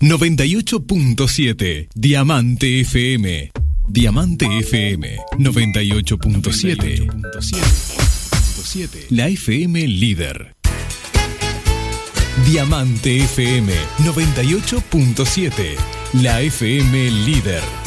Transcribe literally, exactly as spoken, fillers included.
noventa y ocho punto siete. Diamante F M. Diamante F M noventa y ocho punto siete. La F M líder. Diamante F M noventa y ocho punto siete. La F M líder.